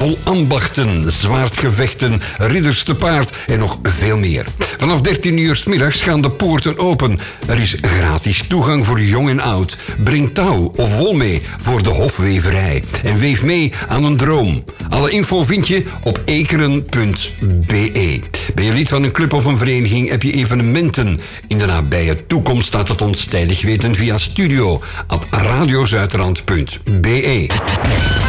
vol ambachten, zwaardgevechten, ridders te paard en nog veel meer. Vanaf 13 uur 's middags gaan de poorten open. Er is gratis toegang voor jong en oud. Breng touw of wol mee voor de hofweverij en weef mee aan een droom. Alle info vind je op ekeren.be. Ben je lid van een club of een vereniging, heb je evenementen in de nabije toekomst, laat het ons tijdig weten via studio@radiozuiderland.be.